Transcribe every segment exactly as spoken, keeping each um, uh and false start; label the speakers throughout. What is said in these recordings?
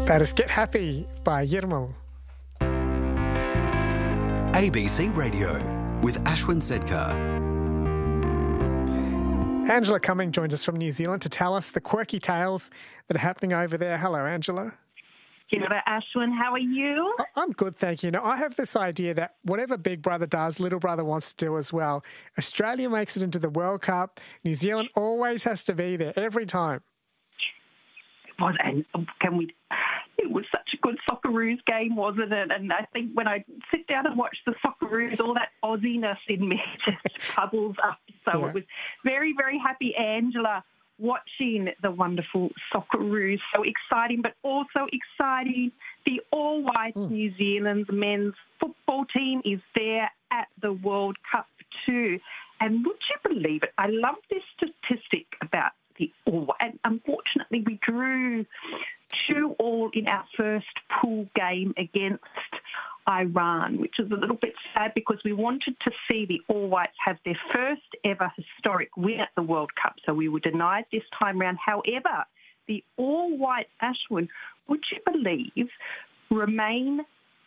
Speaker 1: That is Get Happy by Yirmal.
Speaker 2: A B C Radio with Ashwin Sedkar.
Speaker 1: Angela Cumming joins us from New Zealand to tell us the quirky tales that are happening over there. Hello, Angela.
Speaker 3: Kia ora, Ashwin. How are you?
Speaker 1: I'm good, thank you. Now, I have this idea that whatever Big Brother does, Little Brother wants to do as well. Australia makes it into the World Cup. New Zealand always has to be there every time.
Speaker 3: It was, and can we... It was such a good Socceroos game, wasn't it? And I think when I sit down and watch the Socceroos, all that Aussie-ness in me just bubbles up. So
Speaker 1: Yeah.
Speaker 3: It was very, very happy, Angela, watching the wonderful Socceroos. So exciting, but also exciting. The all-white
Speaker 1: Mm.
Speaker 3: New Zealand men's football team is there at the World Cup too. And would you believe it? I love this statistic about the all-white. And unfortunately, we drew two all in our first pool game against Iran, which is a little bit sad because we wanted to see the All Whites have their first ever historic win at the World Cup, so we were denied this time round. However, the All White Ashwin, would you believe, remain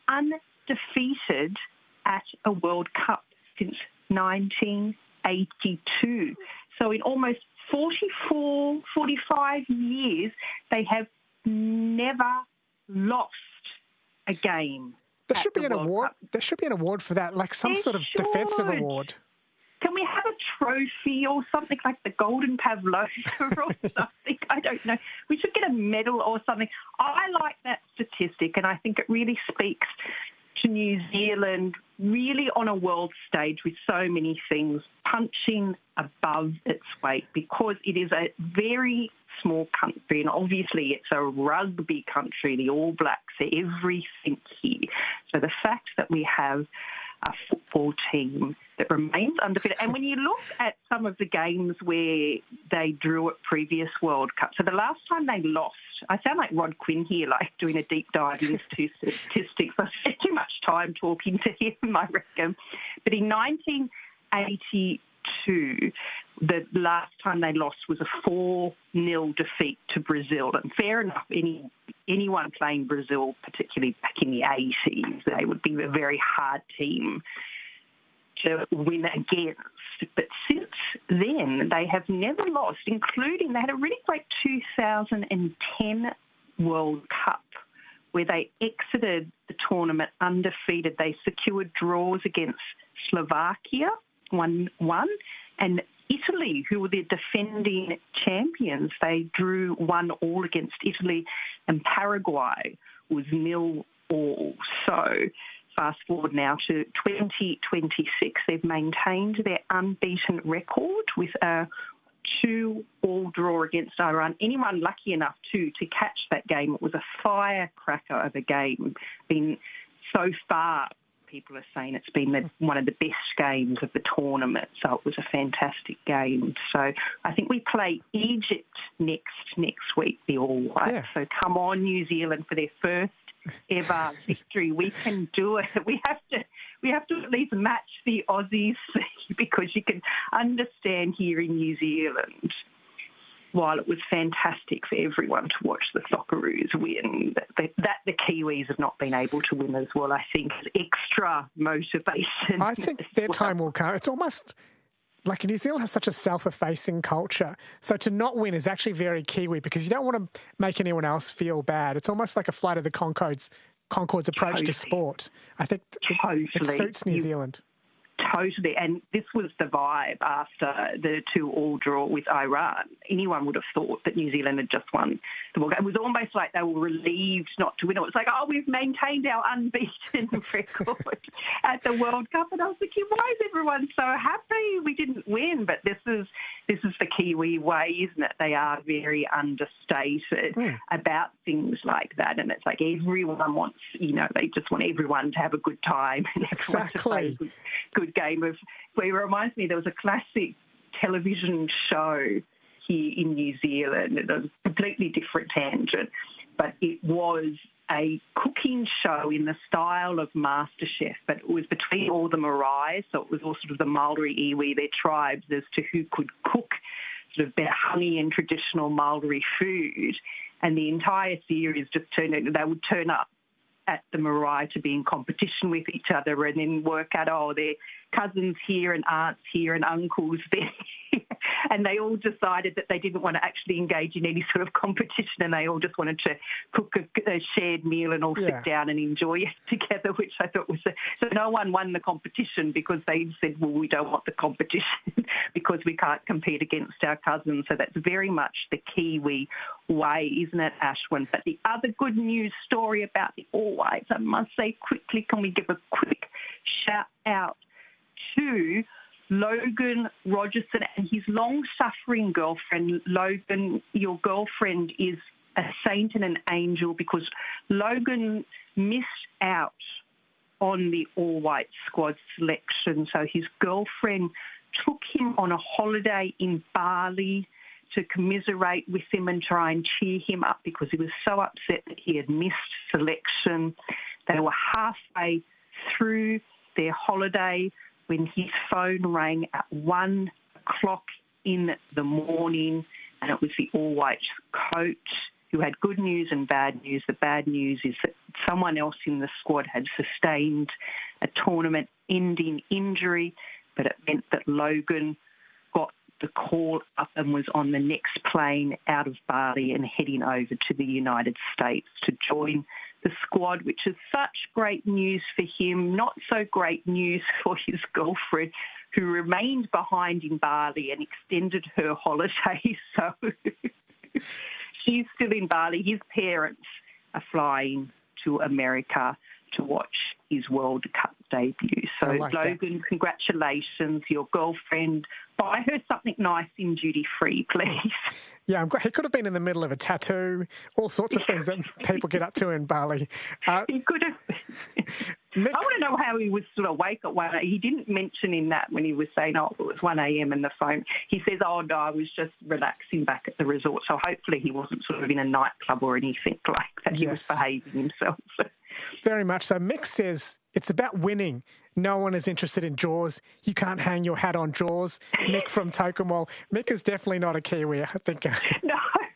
Speaker 3: undefeated at a World Cup since nineteen eighty-two. So in almost forty-four, forty-five years, they have never lost a game.
Speaker 1: There
Speaker 3: at
Speaker 1: should be
Speaker 3: the
Speaker 1: an
Speaker 3: World
Speaker 1: award.
Speaker 3: Cup.
Speaker 1: There should be an award for that, like some
Speaker 3: There
Speaker 1: sort of defensive
Speaker 3: should.
Speaker 1: award.
Speaker 3: Can we have a trophy or something like the Golden Pavlova or something? I don't know. We should get a medal or something. I like that statistic, and I think it really speaks to New Zealand really on a world stage with so many things punching above its weight, because it is a very small country, and obviously it's a rugby country. The All Blacks are everything here. So the fact that we have a football team that remains undefeated. And when you look at some of the games where they drew at previous World Cups, so the last time they lost, I sound like Rod Quinn here, like doing a deep dive into statistics. I spent too much time talking to him, I reckon. But in nineteen eighty-two, the last time they lost was a four nil defeat to Brazil. And fair enough, any anyone playing Brazil, particularly back in the eighties, they would be a very hard team to win against. But since then, they have never lost, including they had a really great two thousand ten World Cup where they exited the tournament undefeated. They secured draws against Slovakia, one one, and Italy, who were the defending champions. They drew one all against Italy, and Paraguay was nil all. So fast forward now to twenty twenty-six. They've maintained their unbeaten record with a two-all draw against Iran. Anyone lucky enough to to catch that game, it was a firecracker of a game. Been so far, people are saying it's been the, one of the best games of the tournament. So it was a fantastic game. So I think we play Egypt next next week, the All Whites.
Speaker 1: Yeah.
Speaker 3: So come on, New Zealand, for their first ever victory. We can do it. We have to we have to at least match the Aussies, because you can understand here in New Zealand, while it was fantastic for everyone to watch the Socceroos win, that, that the Kiwis have not been able to win as well, I think, is extra motivation.
Speaker 1: I think their
Speaker 3: well.
Speaker 1: time will come. It's almost like New Zealand has such a self-effacing culture. So to not win is actually very Kiwi, because you don't want to make anyone else feel bad. It's almost like a Flight of the Conchords, Conchords approach
Speaker 3: Totally.
Speaker 1: to sport. I think it,
Speaker 3: Totally.
Speaker 1: it suits New
Speaker 3: You-
Speaker 1: Zealand.
Speaker 3: Totally, and this was the vibe after the two-all draw with Iran. Anyone would have thought that New Zealand had just won the World Cup. It was almost like they were relieved not to win. It was like, oh, we've maintained our unbeaten record at the World Cup. And I was thinking, why is everyone so happy we didn't win? But this is this is the Kiwi way, isn't it? They are very understated
Speaker 1: Mm.
Speaker 3: about things like that. And it's like everyone wants, you know, they just want everyone to have a good time and everyone to play
Speaker 1: Exactly.
Speaker 3: a good, good game of. Well, it reminds me, there was a classic television show here in New Zealand. It was a completely different tangent, but it was a cooking show in the style of MasterChef, but it was between all the Marais, so it was all sort of the Maori iwi, their tribes, as to who could cook sort of their honey and traditional Maori food. and the entire series just turned out, they would turn up at the Marae to be in competition with each other and then work out, oh, they're cousins here and aunts here and uncles there. And they all decided that they didn't want to actually engage in any sort of competition, and they all just wanted to cook a, a shared meal and all
Speaker 1: Yeah.
Speaker 3: sit down and enjoy it together, which I thought was... A, so no one won the competition because they said, well, we don't want the competition because we can't compete against our cousins. So that's very much the Kiwi way, isn't it, Ashwin? But the other good news story about the All Whites, I must say quickly, can we give a quick shout out to Logan Rogerson and his long-suffering girlfriend. Logan, your girlfriend is a saint and an angel because Logan missed out on the all-white squad selection. So his girlfriend took him on a holiday in Bali to commiserate with him and try and cheer him up because he was so upset that he had missed selection. They were halfway through their holiday when his phone rang at one o'clock in the morning, and it was the All Whites coach who had good news and bad news. The bad news is that someone else in the squad had sustained a tournament-ending injury, but it meant that Logan got the call up and was on the next plane out of Bali and heading over to the United States to join the squad, which is such great news for him, not so great news for his girlfriend, who remained behind in Bali and extended her holiday. So she's still in Bali. His parents are flying to America to watch his World Cup debut. So,
Speaker 1: like
Speaker 3: Logan,
Speaker 1: that.
Speaker 3: Congratulations. Your girlfriend, buy her something nice in duty-free, please.
Speaker 1: Yeah, I'm glad. He could have been in the middle of a tattoo, all sorts of things that people get up to in Bali. Uh,
Speaker 3: He could have.
Speaker 1: Mick,
Speaker 3: I want to know how he was sort of awake at one. He didn't mention in that when he was saying, oh, it was one a.m. in the phone. He says, oh, no, I was just relaxing back at the resort. So hopefully he wasn't sort of in a nightclub or anything like that. He was
Speaker 1: Yes.
Speaker 3: behaving himself.
Speaker 1: very much so. Mick says it's about winning. No one is interested in Jaws. You can't hang your hat on Jaws. Mick from Tokemwell. Mick is definitely not a Kiwi, I think.
Speaker 3: No.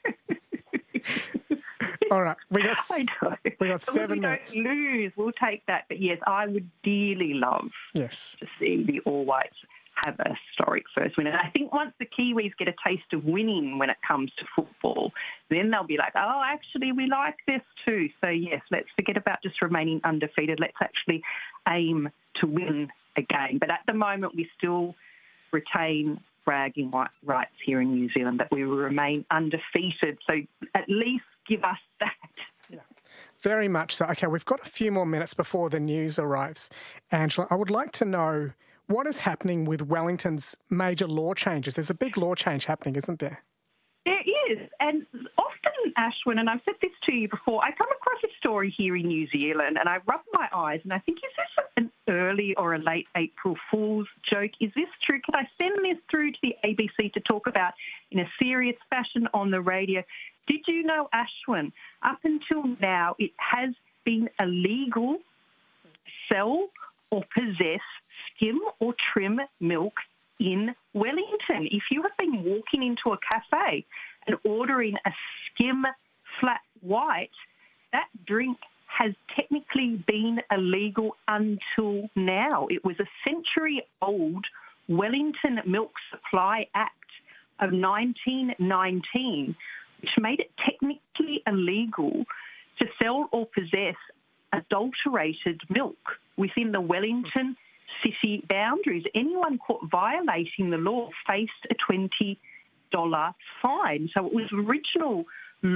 Speaker 1: All right, we got
Speaker 3: I know.
Speaker 1: we got
Speaker 3: So when
Speaker 1: seven
Speaker 3: we
Speaker 1: minutes.
Speaker 3: don't lose, we'll take that. But yes, I would dearly love
Speaker 1: Yes.
Speaker 3: to see the All Whites have a historic first win. And I think once the Kiwis get a taste of winning when it comes to football, then they'll be like, oh, actually, we like this too. So yes, let's forget about just remaining undefeated. Let's actually aim to win a game. But at the moment, we still retain bragging rights here in New Zealand that we will remain undefeated. So at least give us that.
Speaker 1: Yeah. Very much so. Okay, we've got a few more minutes before the news arrives. Angela, I would like to know what is happening with Wellington's major law changes. There's a big law change happening, isn't there?
Speaker 3: There is, and often, Ashwin, and I've said this to you before, I come across a story here in New Zealand and I rub my eyes and I think, is this an early or a late April Fool's joke? Is this true? Can I send this through to the A B C to talk about in a serious fashion on the radio? Did you know, Ashwin, up until now it has been illegal to sell or possess skim or trim milk in Wellington? If you have been walking into a cafe and ordering a skim flat white, that drink has technically been illegal until now. It was a century-old Wellington Milk Supply Act of nineteen nineteen, which made it technically illegal to sell or possess adulterated milk within the Wellington city boundaries. Anyone caught violating the law faced a twenty dollars fine. So it was original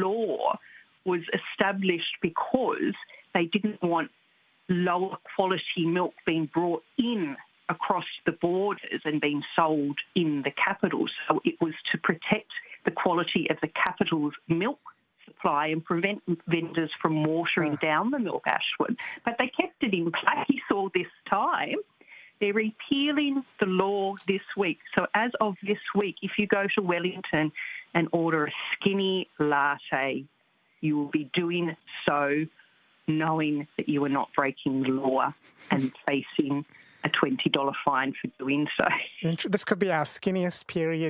Speaker 3: law was established because they didn't want lower quality milk being brought in across the borders and being sold in the capital. So it was to protect the quality of the capital's milk supply and prevent vendors from watering
Speaker 1: Oh.
Speaker 3: down the milk, Ashwood. But they kept it in place all this time. They're repealing the law this week. So as of this week, if you go to Wellington and order a skinny latte, you will be doing so knowing that you are not breaking the law and facing a twenty dollars fine for doing so.
Speaker 1: This could be our skinniest period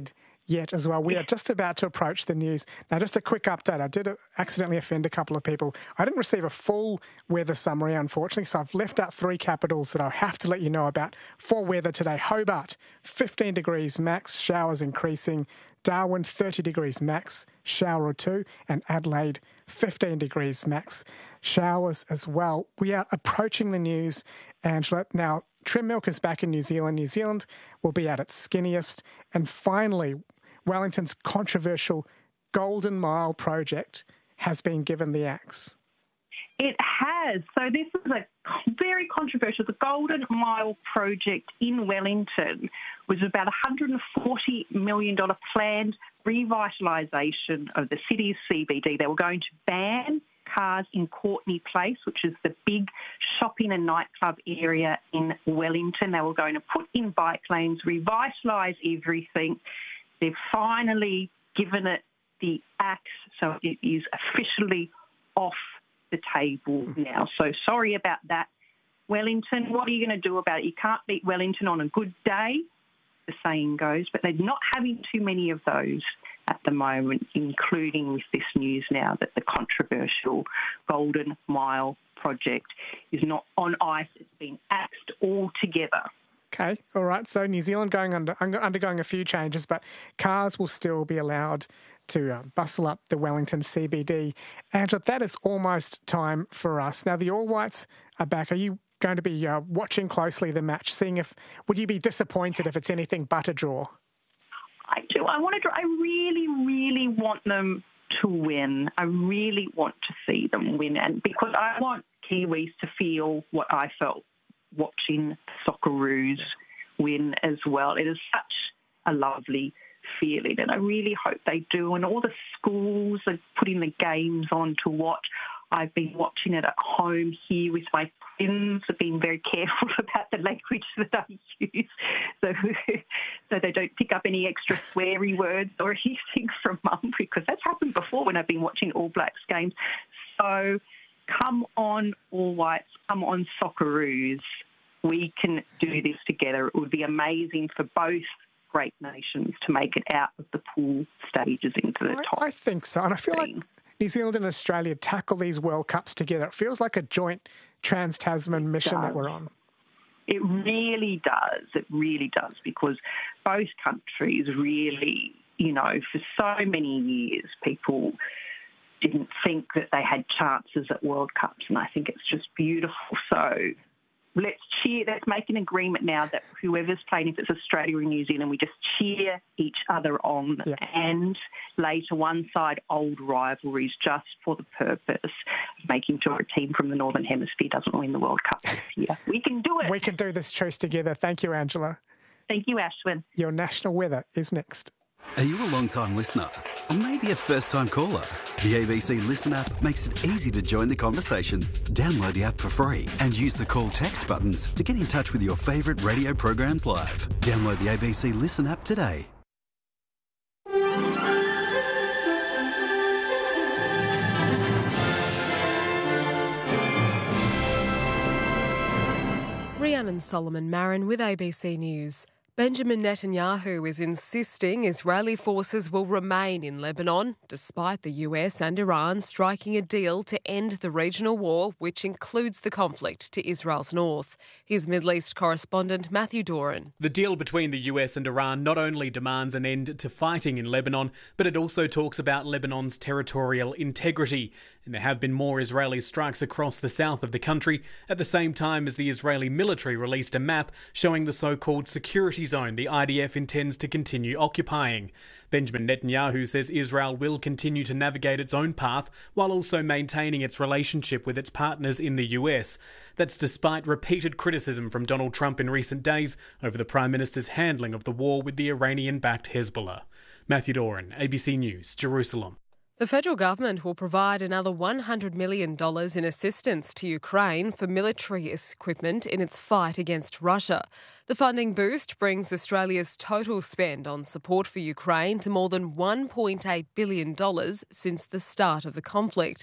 Speaker 1: yet as well. We are just about to approach the news. Now, just a quick update. I did accidentally offend a couple of people. I didn't receive a full weather summary, unfortunately, so I've left out three capitals that I'll have to let you know about for weather today. Hobart, fifteen degrees max, showers increasing. Darwin, thirty degrees max, shower or two. And Adelaide, fifteen degrees max, showers as well. We are approaching the news, Angela. Now, trim milk is back in New Zealand. New Zealand will be at its skinniest. And finally, Wellington's controversial Golden Mile project has been given the axe.
Speaker 3: It has. So this is a very controversial. The Golden Mile project in Wellington was about one hundred forty million dollars planned revitalisation of the city's C B D. They were going to ban cars in Courtney Place, which is the big shopping and nightclub area in Wellington. They were going to put in bike lanes, revitalise everything. They've finally given it the axe, so it is officially off the table now. So sorry about that, Wellington. What are you going to do about it? You can't beat Wellington on a good day, the saying goes, but they're not having too many of those at the moment, including with this news now that the controversial Golden Mile project is not on ice. It's been axed altogether.
Speaker 1: Okay, all right. So New Zealand going under, undergoing a few changes, but cars will still be allowed to uh, bustle up the Wellington C B D. Angela, that is almost time for us. Now, the All Whites are back. Are you going to be uh, watching closely the match, seeing if, would you be disappointed if it's anything but a draw?
Speaker 3: I do. I want to. I really, really want them to win. I really want to see them win, and because I want Kiwis to feel what I felt watching Socceroos win as well. It is such a lovely feeling, and I really hope they do. And all the schools are putting the games on to watch. I've been watching it at home here with my twins. I've been very careful about the language that I use, so so they don't pick up any extra sweary words or anything from mum, because that's happened before when I've been watching All Blacks games. So come on, All Whites, come on, Socceroos. We can do this together. It would be amazing for both great nations to make it out of the pool stages into the
Speaker 1: I,
Speaker 3: top.
Speaker 1: I think so. And I feel
Speaker 3: team.
Speaker 1: like New Zealand and Australia tackle these World Cups together. It feels like a joint trans-Tasman mission
Speaker 3: does.
Speaker 1: that we're on.
Speaker 3: It really does. It really does, because both countries really, you know, for so many years, people didn't think that they had chances at World Cups, and I think it's just beautiful. So let's cheer. Let's make an agreement now that whoever's playing, if it's Australia or New Zealand, we just cheer each other on, yeah. and lay to one side old rivalries just for the purpose of making sure a team from the Northern Hemisphere doesn't win the World Cup this year. We can do it.
Speaker 1: We can do this truce together. Thank you, Angela.
Speaker 3: Thank you, Ashwin.
Speaker 1: Your national weather is next.
Speaker 2: Are you a long-time listener? Or maybe a first-time caller? The A B C Listen app makes it easy to join the conversation. Download the app for free and use the call text buttons to get in touch with your favourite radio programs live. Download the A B C Listen app today.
Speaker 4: Rhiannon Solomon Marin with A B C News. Benjamin Netanyahu is insisting Israeli forces will remain in Lebanon, despite the U S and Iran striking a deal to end the regional war, which includes the conflict to Israel's north. Here's Middle East correspondent Matthew Doran.
Speaker 5: The deal between the U S and Iran not only demands an end to fighting in Lebanon, but it also talks about Lebanon's territorial integrity. And there have been more Israeli strikes across the south of the country, at the same time as the Israeli military released a map showing the so-called security zone the I D F intends to continue occupying. Benjamin Netanyahu says Israel will continue to navigate its own path while also maintaining its relationship with its partners in the U S. That's despite repeated criticism from Donald Trump in recent days over the Prime Minister's handling of the war with the Iranian-backed Hezbollah. Matthew Doran, A B C News, Jerusalem.
Speaker 4: The federal government will provide another one hundred million dollars in assistance to Ukraine for military equipment in its fight against Russia. The funding boost brings Australia's total spend on support for Ukraine to more than one point eight billion dollars since the start of the conflict.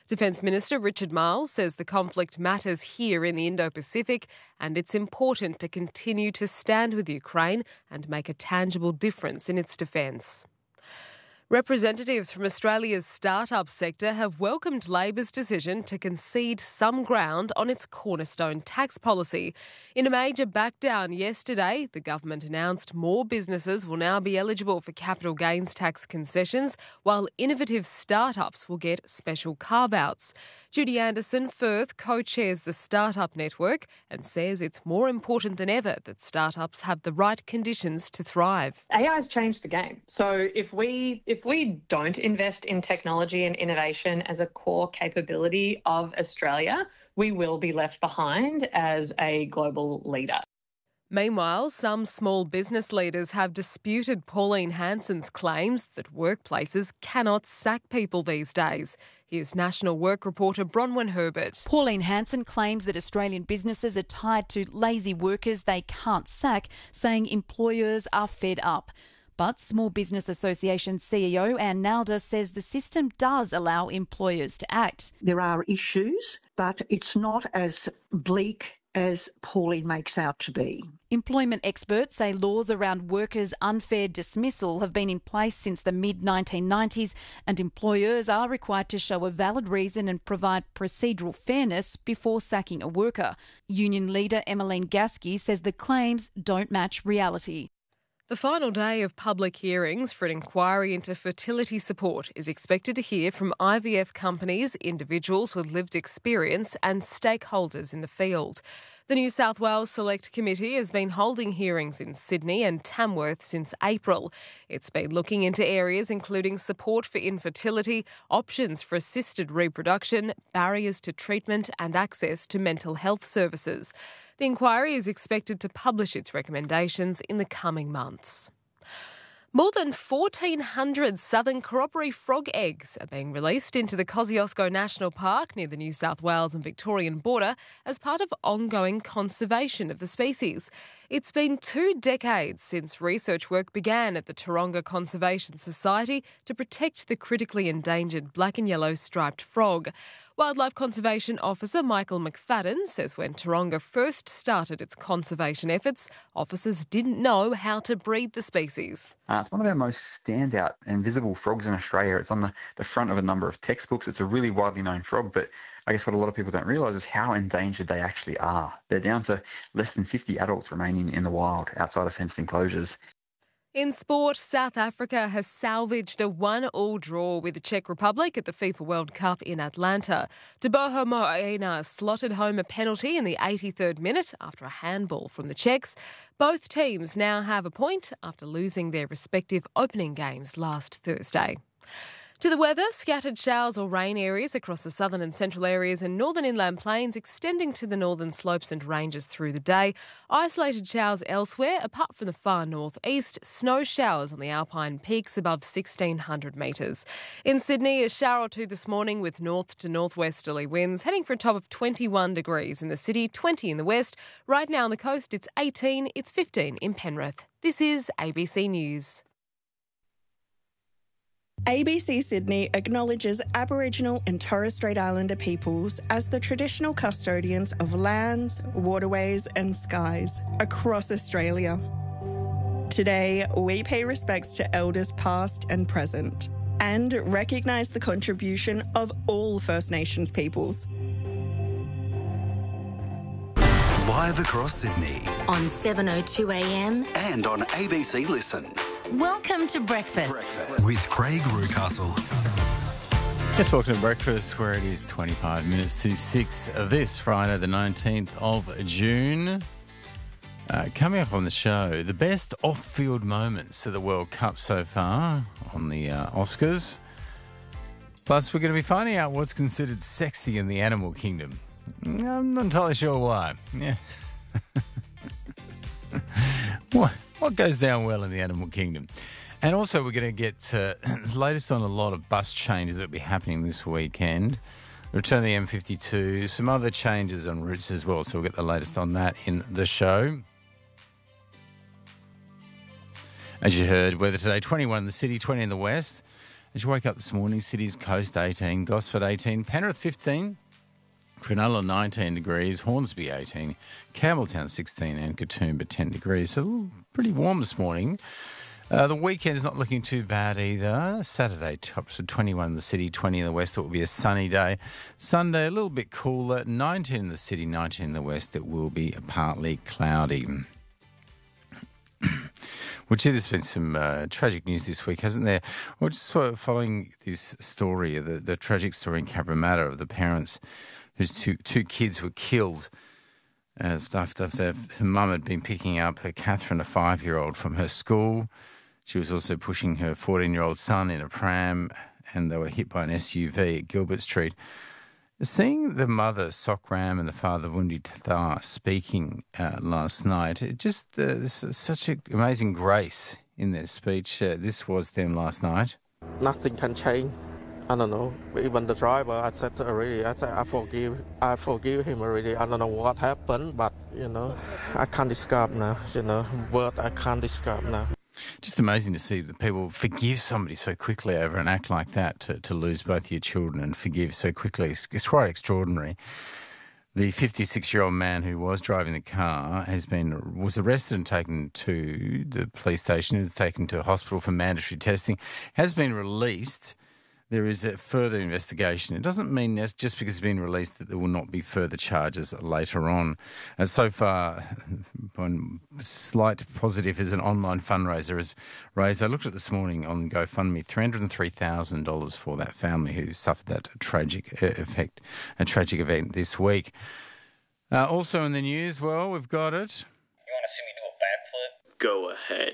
Speaker 4: Defence Minister Richard Marles says the conflict matters here in the Indo-Pacific and it's important to continue to stand with Ukraine and make a tangible difference in its defence. Representatives from Australia's start-up sector have welcomed Labor's decision to concede some ground on its cornerstone tax policy. In a major backdown yesterday, the government announced more businesses will now be eligible for capital gains tax concessions, while innovative start-ups will get special carve-outs. Judy Anderson Firth co-chairs the Startup Network and says it's more important than ever that start-ups have the right conditions to thrive.
Speaker 6: A I has changed the game. So if we if we don't invest in technology and innovation as a core capability of Australia, we will be left behind as a global leader.
Speaker 4: Meanwhile, some small business leaders have disputed Pauline Hanson's claims that workplaces cannot sack people these days. Here's National Work reporter Bronwyn Herbert.
Speaker 7: Pauline Hanson claims that Australian businesses are tied to lazy workers they can't sack, saying employers are fed up. But Small Business Association C E O Anne Nalder says the system does allow employers to act.
Speaker 8: There are issues, but it's not as bleak as Pauline makes out to be.
Speaker 7: Employment experts say laws around workers' unfair dismissal have been in place since the mid nineteen nineties, and employers are required to show a valid reason and provide procedural fairness before sacking a worker. Union leader Emmeline Gasky says the claims don't match reality.
Speaker 4: The final day of public hearings for an inquiry into fertility support is expected to hear from I V F companies, individuals with lived experience and stakeholders in the field. The New South Wales Select Committee has been holding hearings in Sydney and Tamworth since April. It's been looking into areas including support for infertility, options for assisted reproduction, barriers to treatment and access to mental health services. The inquiry is expected to publish its recommendations in the coming months. More than fourteen hundred southern corroboree frog eggs are being released into the Kosciuszko National Park near the New South Wales and Victorian border as part of ongoing conservation of the species. It's been two decades since research work began at the Taronga Conservation Society to protect the critically endangered black and yellow striped frog. Wildlife Conservation Officer Michael McFadden says when Taronga first started its conservation efforts, officers didn't know how to breed the species.
Speaker 9: Uh, it's one of our most standout and visible frogs in Australia. It's on the, the front of a number of textbooks. It's a really widely known frog, but I guess what a lot of people don't realise is how endangered they actually are. They're down to less than fifty adults remaining in the wild outside of fenced enclosures.
Speaker 4: In sport, South Africa has salvaged a one-all draw with the Czech Republic at the FIFA World Cup in Atlanta. Teboho Moena slotted home a penalty in the eighty-third minute after a handball from the Czechs. Both teams now have a point after losing their respective opening games last Thursday. To the weather, scattered showers or rain areas across the southern and central areas and northern inland plains extending to the northern slopes and ranges through the day. Isolated showers elsewhere, apart from the far northeast. Snow showers on the alpine peaks above sixteen hundred metres. In Sydney, a shower or two this morning with north to northwesterly winds, heading for a top of twenty-one degrees in the city, twenty in the west. Right now on the coast, it's eighteen, it's fifteen in Penrith. This is A B C News.
Speaker 10: A B C Sydney acknowledges Aboriginal and Torres Strait Islander peoples as the traditional custodians of lands, waterways and skies across Australia. Today, we pay respects to elders past and present and recognise the contribution of all First Nations peoples.
Speaker 2: Live across Sydney
Speaker 11: on seven oh two A M
Speaker 2: and on A B C Listen.
Speaker 11: Welcome to Breakfast.
Speaker 2: Breakfast with Craig Rucastle.
Speaker 12: Yes, welcome to Breakfast, where it is twenty-five minutes to six this Friday, the nineteenth of June. Uh, coming up on the show, the best off-field moments of the World Cup so far on the uh, Oscars. Plus, we're going to be finding out what's considered sexy in the animal kingdom. I'm not entirely sure why. Yeah. What? What goes down well in the animal kingdom? And also we're going to get uh, the latest on a lot of bus changes that will be happening this weekend. Return of the M fifty-two, some other changes on routes as well. So we'll get the latest on that in the show. As you heard, weather today, twenty-one in the city, twenty in the west. As you wake up this morning, cities coast eighteen, Gosford eighteen, Penrith fifteen, Cronulla nineteen degrees, Hornsby eighteen, Campbelltown sixteen and Katoomba ten degrees. So pretty warm this morning. Uh, the weekend is not looking too bad either. Saturday tops to twenty-one in the city, twenty in the west. It will be a sunny day. Sunday a little bit cooler, nineteen in the city, nineteen in the west. It will be partly cloudy. Well, gee, there's been some uh, tragic news this week, hasn't there? Well, just following this story, the, the tragic story in Cabramatta of the parents whose two, two kids were killed as after her mum had been picking up her Catherine, a five-year-old, from her school. She was also pushing her fourteen-year-old son in a pram, and they were hit by an S U V at Gilbert Street. Seeing the mother, Sok Ram, and the father, Vundi Tathar, speaking uh, last night, it just uh, such an amazing grace in their speech. Uh, this was them last night.
Speaker 13: Nothing can change. I don't know. Even the driver, I said already, I said I forgive, I forgive him already. I don't know what happened, but, you know, I can't describe now. You know, word I can't describe now.
Speaker 12: Just amazing to see that people forgive somebody so quickly over an act like that, to, to lose both your children and forgive so quickly. It's, it's quite extraordinary. The fifty-six-year-old man who was driving the car has been was arrested and taken to the police station. He was taken to a hospital for mandatory testing. Has been released. There is a further investigation. It doesn't mean that's just because it's been released that there will not be further charges later on. And so far, one slight positive is an online fundraiser has raised. I looked at this morning on GoFundMe, three hundred three thousand dollars for that family who suffered that tragic effect, a tragic event this week. Uh, also in the news, well, we've got it.
Speaker 14: You want to see me do a backflip? Go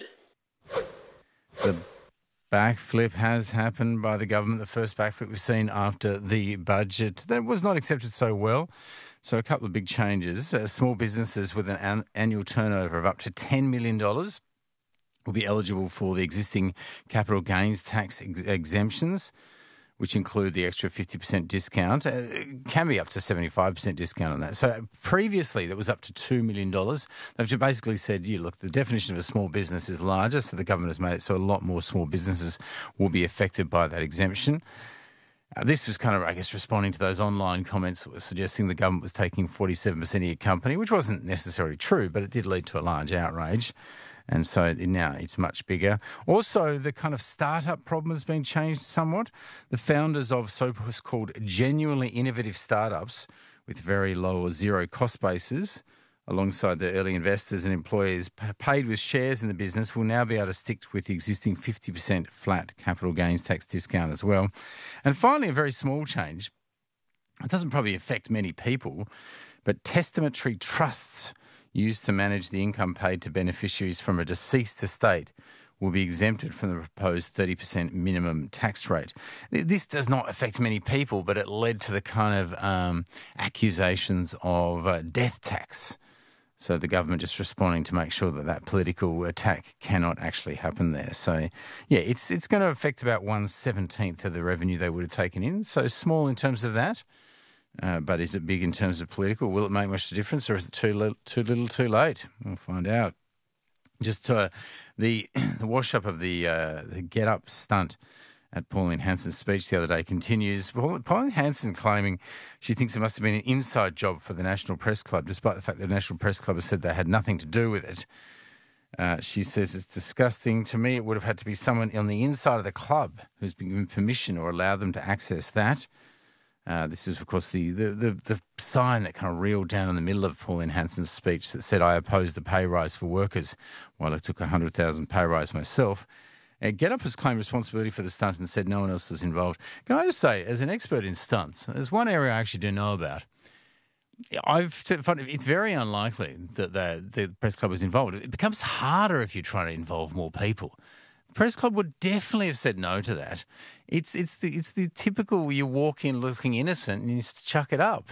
Speaker 14: ahead.
Speaker 12: The backflip has happened by the government, the first backflip we've seen after the budget. That was not accepted so well. So a couple of big changes. Uh, small businesses with an an annual turnover of up to ten million dollars will be eligible for the existing capital gains tax ex- exemptions, which include the extra fifty percent discount. Uh, it can be up to seventy-five percent discount on that. So previously, that was up to two million dollars. They've basically said, yeah, look, the definition of a small business is larger, so the government has made it so a lot more small businesses will be affected by that exemption. Uh, this was kind of, I guess, responding to those online comments that were suggesting the government was taking forty-seven percent of your company, which wasn't necessarily true, but it did lead to a large outrage. And so now it's much bigger. Also, the kind of startup problem has been changed somewhat. The founders of so-called genuinely innovative startups with very low or zero cost bases, alongside their early investors and employees paid with shares in the business, will now be able to stick with the existing fifty percent flat capital gains tax discount as well. And finally, a very small change. It doesn't probably affect many people, but testamentary trusts used to manage the income paid to beneficiaries from a deceased estate will be exempted from the proposed thirty percent minimum tax rate. This does not affect many people, but it led to the kind of um, accusations of uh, death tax. So the government just responding to make sure that that political attack cannot actually happen there. So, yeah, it's it's going to affect about one seventeenth of the revenue they would have taken in. So small in terms of that. Uh, but is it big in terms of political? Will it make much difference, or is it too little, too little, too late? We'll find out. Just uh, the the wash up of the uh, the Get Up stunt at Pauline Hanson's speech the other day continues. Pauline Hanson claiming she thinks it must have been an inside job for the National Press Club, despite the fact that the National Press Club has said they had nothing to do with it. Uh, she says it's disgusting. To me, it would have had to be someone on the inside of the club who's been given permission or allowed them to access that. Uh, this is, of course, the, the, the, the sign that kind of reeled down in the middle of Pauline Hanson's speech that said, I oppose the pay rise for workers, while I took a one hundred thousand pay rise myself. Uh, Get Up has claimed responsibility for the stunt and said no one else is involved. Can I just say, as an expert in stunts, there's one area I actually do know about. I've found it's very unlikely that the, the press club is involved. It becomes harder if you're trying to involve more people. Press Club would definitely have said no to that. It's it's the it's the typical you walk in looking innocent and you just chuck it up.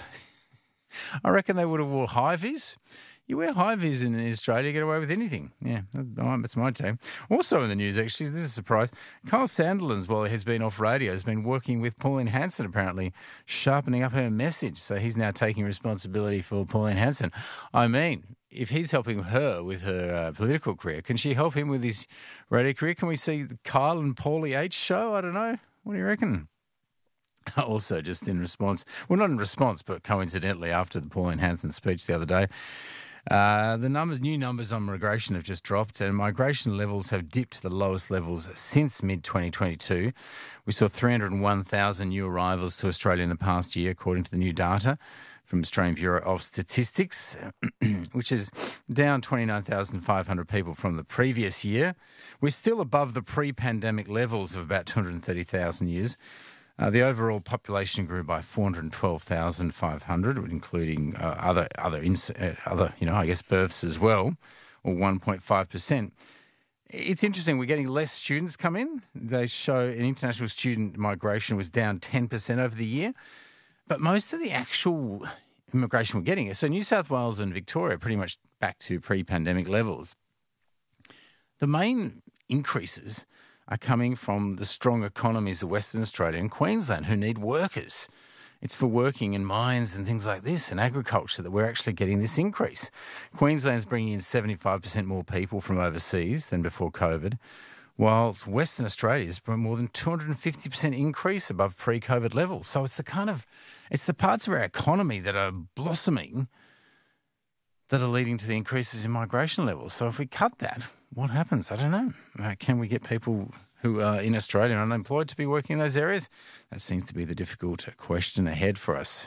Speaker 12: I reckon they would have wore high vis. You wear high vis in Australia, you get away with anything. Yeah, that's my team. Also in the news, actually, this is a surprise. Kyle Sandilands, while he has been off radio, has been working with Pauline Hanson, apparently, sharpening up her message. So he's now taking responsibility for Pauline Hanson. I mean, if he's helping her with her uh, political career, can she help him with his radio career? Can we see the Kyle and Paulie H show? I don't know. What do you reckon? Also, just in response, well, not in response, but coincidentally after the Pauline Hanson speech the other day, uh, the numbers, new numbers on migration have just dropped, and migration levels have dipped to the lowest levels since mid twenty twenty-two. We saw three hundred one thousand new arrivals to Australia in the past year, according to the new data from Australian Bureau of Statistics, which is down twenty-nine thousand five hundred people from the previous year. We're still above the pre-pandemic levels of about two hundred thirty thousand years. Uh, the overall population grew by four hundred twelve thousand five hundred, including uh, other other ins- uh, other you know I guess births as well, or one point five percent. It's interesting. We're getting less students come in. They show an international student migration was down ten percent over the year, but most of the actual immigration we're getting is so New South Wales and Victoria are pretty much back to pre-pandemic levels. The main increases are coming from the strong economies of Western Australia and Queensland, who need workers. It's for working in mines and things like this and agriculture that we're actually getting this increase. Queensland's bringing in seventy-five percent more people from overseas than before COVID, whilst Western Australia's brought more than two hundred fifty percent increase above pre-COVID levels. So it's the kind of, it's the parts of our economy that are blossoming that are leading to the increases in migration levels. So if we cut that, what happens? I don't know. Uh, can we get people who are in Australia and unemployed to be working in those areas? That seems to be the difficult question ahead for us.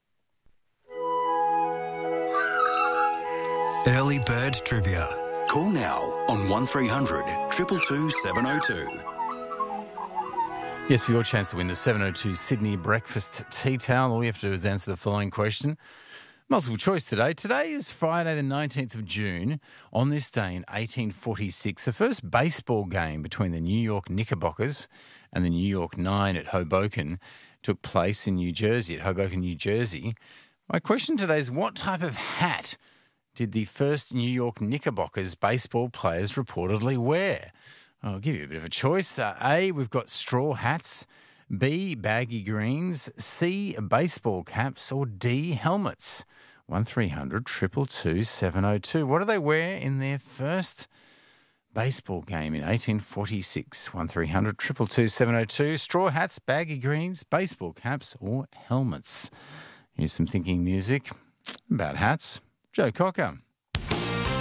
Speaker 2: Early Bird Trivia. Call now on one three hundred two two two seven oh two.
Speaker 12: Yes, for your chance to win the seven oh two Sydney Breakfast Tea Towel, all you have to do is answer the following question. Multiple choice today. Today is Friday the nineteenth of June. On this day in eighteen forty-six, the first baseball game between the New York Knickerbockers and the New York Nine at Hoboken took place in New Jersey, at Hoboken, New Jersey. My question today is, what type of hat did the first New York Knickerbockers baseball players reportedly wear? I'll give you a bit of a choice. Uh, A, we've got straw hats. B, baggy greens. C, baseball caps. Or D, helmets. one three hundred two two two seven oh two. What do they wear in their first baseball game in eighteen forty-six? one three hundred two two two seven oh two. Straw hats, baggy greens, baseball caps, or helmets. Here's some thinking music about hats. Joe Cocker.